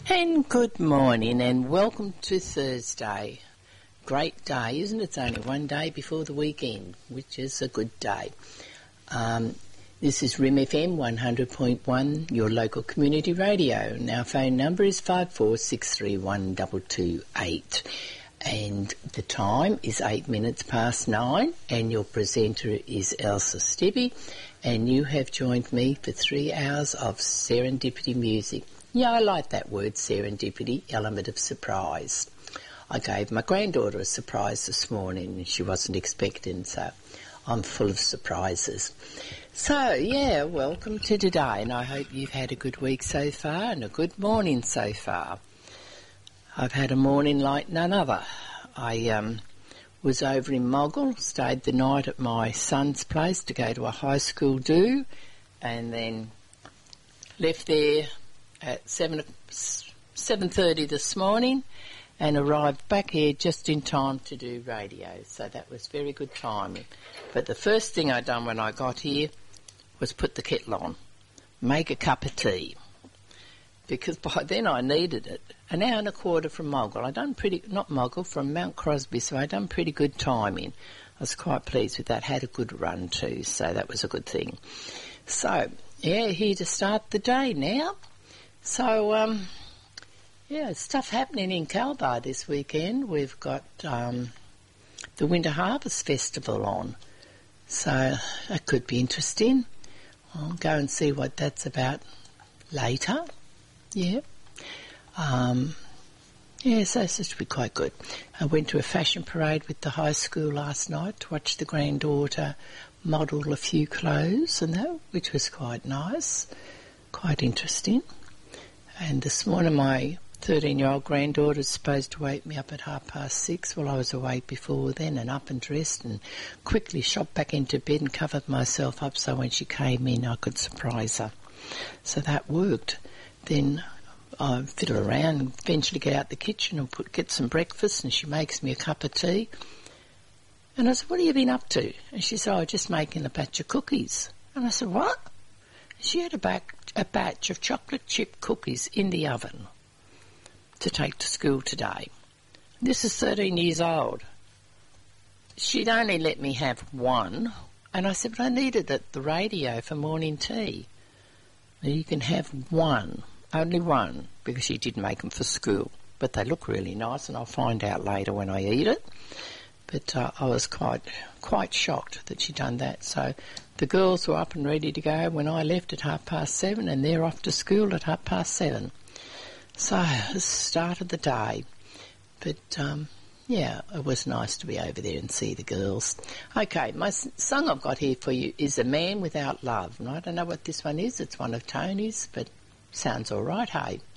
And good morning and welcome to Thursday. Great day, isn't it? It's only one day before the weekend, which is a good day. This is RIM FM 100.1, your local community radio. And our phone number is 54631228. And the time is 8 minutes past 9, and your presenter is Elsa Stibbe, and you have joined me for 3 hours of serendipity music. Yeah, I like that word, serendipity, element of surprise. I gave my granddaughter a surprise this morning and she wasn't expecting, so I'm full of surprises. So, yeah, welcome to today, and I hope you've had a good week so far and a good morning so far. I've had a morning like none other. I was over in Moggill, stayed the night at my son's place to go to a high school do, and then left there at 7:30 this morning and arrived back here just in time to do radio. So that was very good timing. But the first thing I done when I got here was put the kettle on, make a cup of tea, because by then I needed it. An hour and a quarter from Moggill. From Mount Crosby, so I done pretty good timing. I was quite pleased with that. Had a good run too, so that was a good thing. So, yeah, here to start the day now. So, stuff happening in Calbar this weekend. We've got the Winter Harvest Festival on, so that could be interesting. I'll go and see what that's about later. Yeah. So it should be quite good. I went to a fashion parade with the high school last night to watch the granddaughter model a few clothes and that, which was quite nice, quite interesting. And this morning my 13-year-old granddaughter was supposed to wake me up at 6:30. Well, I was awake before then and up and dressed and quickly shot back into bed and covered myself up so when she came in I could surprise her. So that worked. Then I fiddle around and eventually get out the kitchen and get some breakfast, and she makes me a cup of tea. And I said, "What have you been up to?" And she said, "Oh, just making a batch of cookies." And I said, "What?" She had a batch of chocolate chip cookies in the oven to take to school today. This is 13 years old. She'd only let me have one, and I said, "But I needed it at the radio for morning tea." "You can have one, only one," because she did make them for school. But they look really nice, and I'll find out later when I eat it. But I was quite shocked that she'd done that. So the girls were up and ready to go when I left at 7:30, and they're off to school at 7:30. So it started the day. But, it was nice to be over there and see the girls. Okay, my song I've got here for you is A Man Without Love. And I don't know what this one is. It's one of Tony's, but sounds all right, hey?